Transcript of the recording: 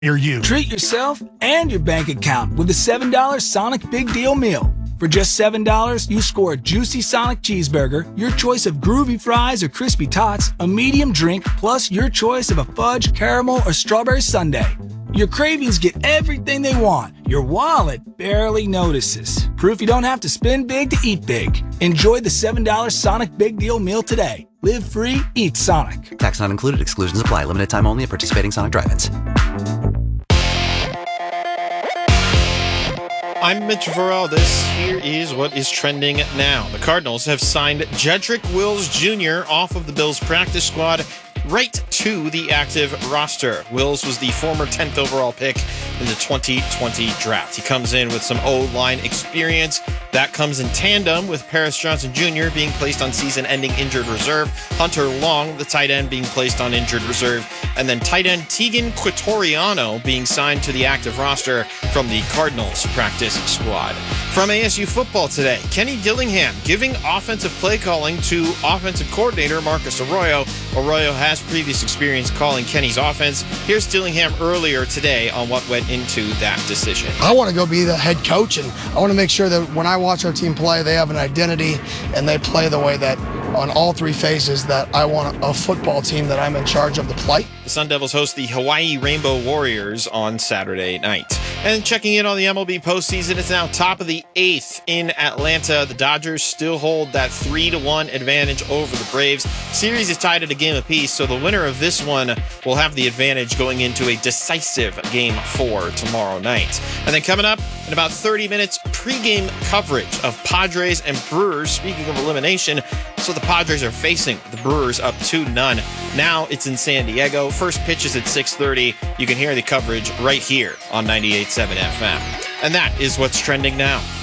you. Treat yourself and your bank account with a $7 Sonic Big Deal Meal. For just $7, you score a juicy Sonic cheeseburger, your choice of groovy fries or crispy tots, a medium drink, plus your choice of a fudge, caramel, or strawberry sundae. Your cravings get everything they want. Your wallet barely notices. Proof you don't have to spend big to eat big. Enjoy the $7 Sonic Big Deal Meal today. Live free, eat Sonic. Tax not included. Exclusions apply. Limited time only at participating Sonic drive-ins. I'm Mitch Varel. This here is what is trending now. The Cardinals have signed Jedrick Wills Jr. off of the Bills practice squad right to the active roster. Wills was the former 10th overall pick in the 2020 draft. He comes in with some O-line experience. That comes in tandem with Paris Johnson Jr. being placed on season-ending injured reserve, Hunter Long, the tight end, being placed on injured reserve, and then tight end Tegan Quitoriano being signed to the active roster from the Cardinals practice squad. From ASU football today, Kenny Dillingham giving offensive play calling to offensive coordinator Marcus Arroyo. Arroyo has previous experience calling Kenny's offense. Here's Dillingham earlier today on what went into that decision. I want to go be the head coach, and I want to make sure that when I watch our team play, they have an identity and they play the way that on all three phases that I want a football team that I'm in charge of the play. The Sun Devils host the Hawaii Rainbow Warriors on Saturday night. And checking in on the MLB postseason, it's now top of the 8th in Atlanta. The Dodgers still hold that 3-1 advantage over the Braves. Series is tied at a game apiece, so the winner of this one will have the advantage going into a decisive Game 4 tomorrow night. And then coming up in about 30 minutes, pregame coverage of Padres and Brewers. Speaking of elimination, so the Padres are facing the Brewers up 2-0. Now it's in San Diego. First pitch is at 6:30. You can hear the coverage right here on 98.7 FM. And that is what's trending now.